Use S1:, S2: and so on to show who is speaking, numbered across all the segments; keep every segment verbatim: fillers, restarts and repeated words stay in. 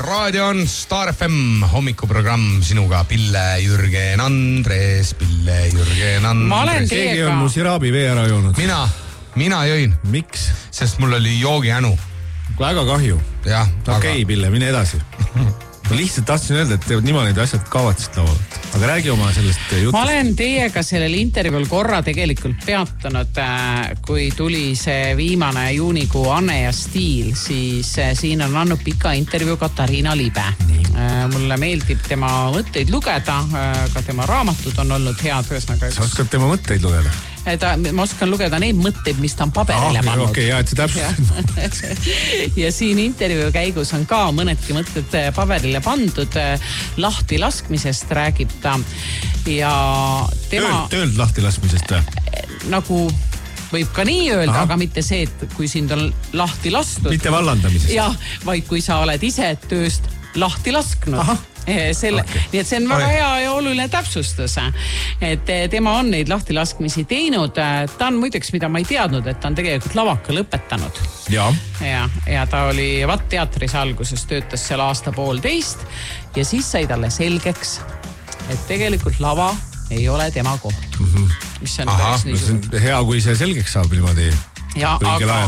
S1: raadio on Star F M hommikuprogramm sinuga Pille, Jürgen, Andres, Pille, Jürgen, Andres.
S2: Ma olen teiega.
S3: Keegi on mu siraabi vee ära joonud.
S1: Mina, mina jõin.
S3: Miks?
S1: Sest mul oli joogiänu.
S3: Väga kahju.
S1: Jah.
S3: Okei, aga... Pille, mine edasi. Ma lihtsalt tahtsin öelda, et niimoodi need asjad kavatsid laualt. Aga räägi oma sellest jutust.
S2: Ma olen teiega sellel intervjuul korra tegelikult peatanud, kui tuli see viimane juunikuu Anne ja Stiil, siis siin on andnud pika intervjuu Katariina Libe. Nii. Mulle meeldib tema mõtteid lugeda, ka tema raamatud on olnud head. Ühesõnaga,
S3: sa oskad tema mõtteid lugeda?
S2: Ta, ma oskan lugeda neid mõtteid, mis ta on paberile
S3: ah,
S2: pannud.
S3: Okei, okay, jah, et see täpselt.
S2: Ja, ja siin intervjuu käigus on ka mõnedki mõtted paberile pandud. Lahti laskmisest räägib ta. Ja tema...
S3: Tööld, tööld lahti laskmisest või?
S2: Nagu võib ka nii öelda,
S3: Aha.
S2: aga mitte see, et kui sind on lahti lastud.
S3: Mitte vallandamisest.
S2: Jah, vaid kui sa oled ise tööst lahti lasknud. Aha. Selle, okay. Nii et see on väga hea ja oluline täpsustus, et tema on neid lahtilaskmisi teinud. Ta on muideks, mida ma ei teadnud, et ta on tegelikult lavaka lõpetanud.
S3: Ja.
S2: Ja, ja ta oli Vatt teatris alguses, töötas seal aasta poolteist ja siis sai talle selgeks, et tegelikult lava ei ole tema koht. Mm-hmm. Mis on
S3: Aha, see on hea, kui see selgeks saab niimoodi. Ja, aga,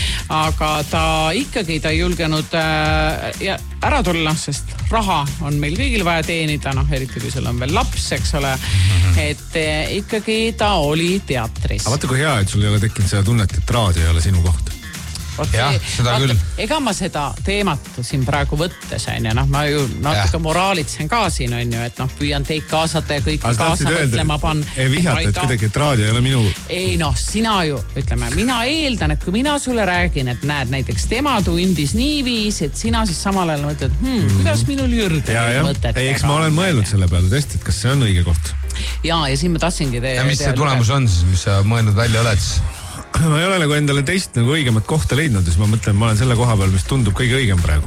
S2: aga ta ikkagi ta ei julgenud äh, ja ära tulla, sest raha on meil kõigil vaja teenida, noh, eriti kui sul on veel laps, eks ole, mm-hmm. et äh, ikkagi ta oli teatris.
S3: Aga vaata, kui hea, et sul ei ole tekkinud seda tunnet, et raadio ei ole sinu koht.
S1: Jah, seda
S2: vaata,
S1: küll.
S2: Ega ma seda teemat siin praegu võttes, on ju, noh, ma ju natuke moraalitsen ka siin, on ju, et noh, püüan teid kaasata ja kõik kaasa mõtlema pan.
S3: Ei vihjata, et kuidagi, et raadio ei ole minu...
S2: Ei noh, sina ju, ütleme, mina eeldan, et kui mina sulle räägin, et näed, näiteks tema tundis nii viis, et sina siis samal ajal mõtled, hmm, mm. kuidas minul Jürgen
S3: ja, ja.
S2: mõtet.
S3: Ei, eks ma olen mõelnud selle peale tõesti, et kas see on õige koht.
S2: Ja, ja siin ma tahtsingi teie...
S1: Ja mis see tulemus on siis, mis sa mõelnud välja oled?
S3: Ma ei ole nagu endale teist nagu õigemat kohta leidnud, siis ma mõtlen, ma olen selle koha peal, mis tundub kõige õigem praegu.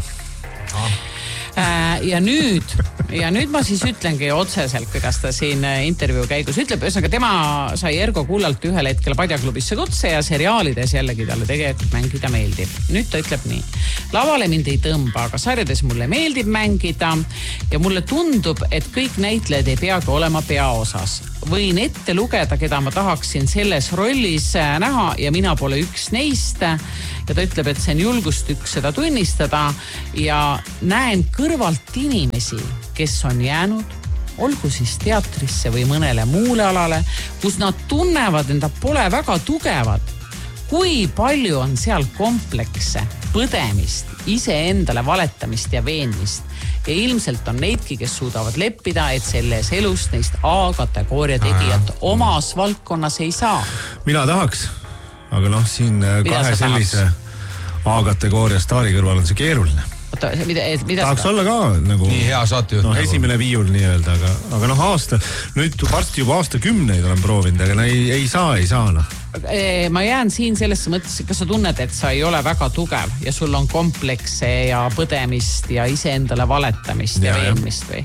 S2: Ja nüüd, ja nüüd ma siis ütlengi otseselt, kuidas ta siin intervjuu käigus ütleb. Ühesõnaga, tema sai Ergo Kullalt ühel hetkel Padjaklubisse kutse ja seriaalides jällegi talle tegelikult mängida meeldib. Nüüd ta ütleb nii. Lavale mind ei tõmba, aga sarjades mulle meeldib mängida ja mulle tundub, et kõik näitlejad ei peagi olema peaosas. Võin ette lugeda, keda ma tahaksin selles rollis näha ja mina pole üks neist. Ja ta ütleb, et see on julgust üks seda tunnistada ja näen kõrvalt inimesi, kes on jäänud, olgu siis teatrisse või mõnele muule alale, kus nad tunnevad, enda pole väga tugevad. Kui palju on seal komplekse, põdemist, iseendale valetamist ja veenmist. Ja ilmselt on neidki, kes suudavad leppida, et selles elus neist A-kategooria tegijat omas valdkonnas ei saa.
S3: Mina tahaks, aga noh, siin
S2: mida
S3: kahe sellise A-kategooria staari kõrval on see keeruline.
S2: Oota, mida, mida
S3: tahaks olla ka nagu...
S1: Nii hea saatejuht.
S3: No, esimene viiul nii öelda, aga, aga noh, aasta, nüüd varsti juba aasta kümneid olen proovinud, aga no, ei, ei saa, ei saa, noh.
S2: Ma jään siin sellesse mõttes, kas sa tunned, et sa ei ole väga tugev ja sul on komplekse ja põdemist ja iseendale valetamist ja, ja veenmist või?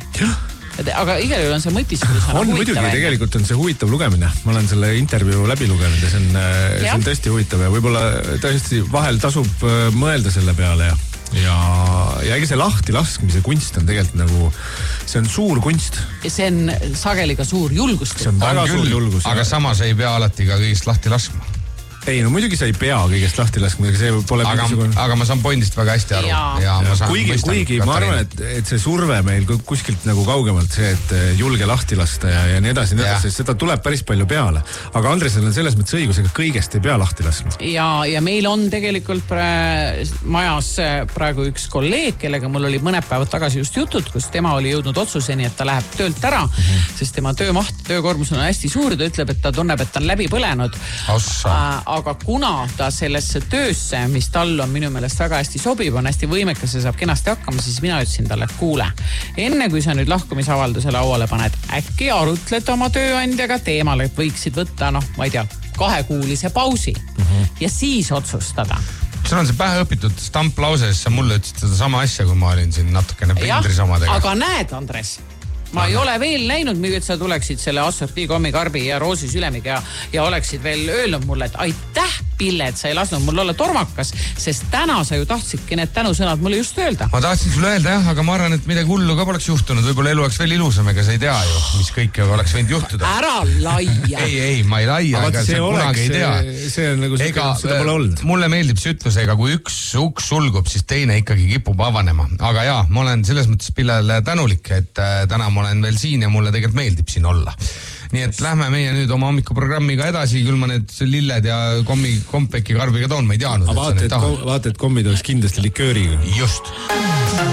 S2: Aga igal juhul on see mõtiskus
S3: on muidugi, tegelikult on see huvitav lugemine. Ma olen selle intervjuu läbi lugenud ja see on, see on tõesti huvitav ja võib-olla tõesti vahel tasub mõelda selle peale ja ja, ja ega see lahti laskmise kunst on tegelikult nagu, see on suur kunst.
S2: See on sageli ka suur julgust.
S3: See on väga suur julgus.
S1: Aga samas ei pea alati ka kõigist lahti laskma.
S3: Ei, no muidugi sa ei pea kõigest lahti laskma, see pole
S1: aga, mingisugune... aga ma saan pointist väga hästi aru.
S2: Ja.
S1: Ja,
S3: ja,
S1: saan,
S3: kuigi, kuigi ma arvan, et, et see surve meil kuskilt nagu kaugemalt, see, et julge lahti lasta ja, ja nii edasi, nii edasi, seda tuleb päris palju peale. Aga Andresel on selles mõttes õigus, ega kõigest ei pea lahti laskma.
S2: Ja, ja meil on tegelikult pra- majas praegu üks kolleeg, kellega mul oli mõned päevad tagasi just jutud, kus tema oli jõudnud otsuseni, et ta läheb töölt ära, mm-hmm. sest tema töömaht, töökormus on hästi suur, ta ütleb, et ta tunneb, et ta on läbi põlenud.
S1: Ossa.
S2: Aga kuna ta sellesse töösse, mis tal on minu meelest väga hästi sobib, on hästi võimekas ja saab kenasti hakkama, siis mina ütlesin talle, et kuule, enne kui sa nüüd lahkumisavalduse lauale paned, äkki arutled oma tööandjaga teemale, et võiksid võtta, noh, ma ei tea, kahekuulise pausi mm-hmm. ja siis otsustada.
S1: Sul on see pähe õpitud stamplauses, sa mulle ütlesid seda sama asja, kui ma olin siin natukene pindris omadega.
S2: Aga näed, Andres, ma ei ole veel näinud, et sa tuleksid selle assortii kommikarbi ja roosi sülemiga ja, ja oleksid veel öelnud mulle, et aitäh, Pille, et sa ei lasknud mul olla tormakas, sest täna sa ju tahtsidki need tänusõnad mulle just öelda.
S1: Ma tahtsin sulle öelda jah, aga ma arvan, et midagi hullu ka poleks juhtunud. Võib-olla elu oleks veel ilusam, ega sa ei tea ju, mis kõik oleks võinud juhtuda.
S2: Ära laia.
S1: Ei, ei, ma ei laia, ega
S3: see
S1: sa kunagi ei tea.
S3: See on nagu ega, seda pole olnud.
S1: Mulle meeldib see ütlus, ega kui üks uks sulgub, siis teine ikkagi kipub avanema. Aga jaa, ma olen selles mõttes Pillele tänulik, et täna ma olen veel siin ja mulle tegelikult meeldib siin olla. Nii et lähme meie nüüd oma hommikuprogrammiga edasi, küll ma need lilled ja kommi, kompeki karbiga toon, ma ei teadnud.
S3: Vaata, et, et kommid oleks kindlasti likööriga.
S1: Just.